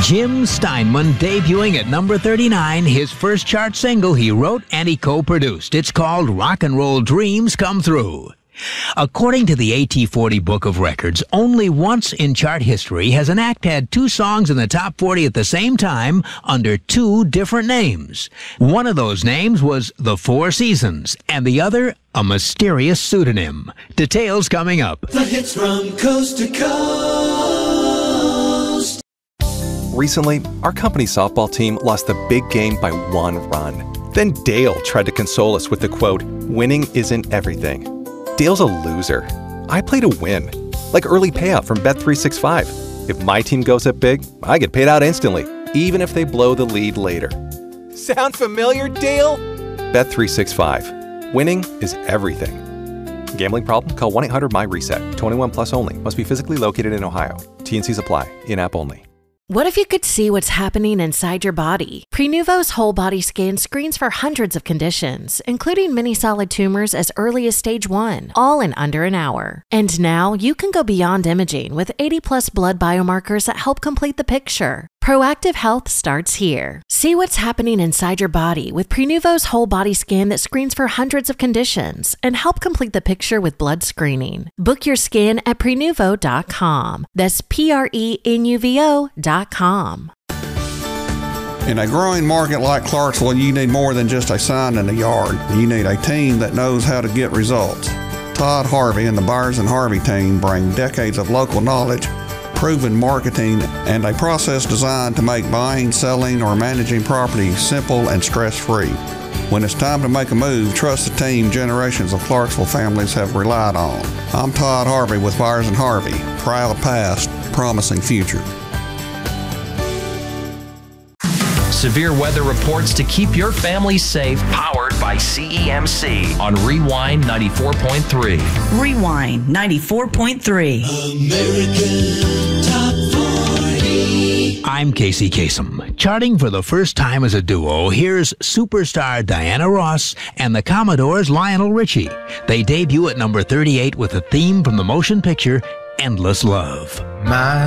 Jim Steinman debuting at number 39, his first chart single he wrote and he co-produced. It's called Rock and Roll Dreams Come Through. According to the AT40 Book of Records, only once in chart history has an act had two songs in the top 40 at the same time under two different names. One of those names was The Four Seasons, and the other, a mysterious pseudonym. Details coming up. The hits from coast to coast. Recently, our company softball team lost the big game by 1 run. Then Dale tried to console us with the quote, "Winning isn't everything." Dale's a loser. I play to win. Like early payout from Bet365. If my team goes up big, I get paid out instantly, even if they blow the lead later. Sound familiar, Dale? Bet365. Winning is everything. Gambling problem? Call 1-800-MY-RESET. 21 plus only. Must be physically located in Ohio. T&Cs apply. In-app only. What if you could see what's happening inside your body? Prenuvo's whole body scan screens for hundreds of conditions, including many solid tumors as early as stage 1, all in under an hour. And now you can go beyond imaging with 80+ blood biomarkers that help complete the picture. Proactive health starts here. See what's happening inside your body with Prenuvo's whole body scan that screens for hundreds of conditions and help complete the picture with blood screening. Book your scan at Prenuvo.com. That's Prenuvo.com. In a growing market like Clarksville, you need more than just a sign in the yard. You need a team that knows how to get results. Todd Harvey and the Byers and Harvey team bring decades of local knowledge, proven marketing, and a process designed to make buying, selling, or managing property simple and stress-free. When it's time to make a move, trust the team generations of Clarksville families have relied on. I'm Todd Harvey with Byers and Harvey. Proud past, promising future. Severe weather reports to keep your family safe, powered by CEMC on Rewind 94.3. Rewind 94.3. American Top 40. I'm Casey Kasem. Charting for the first time as a duo, here's superstar Diana Ross and the Commodores' Lionel Richie. They debut at number 38 with a theme from the motion picture Endless Love. My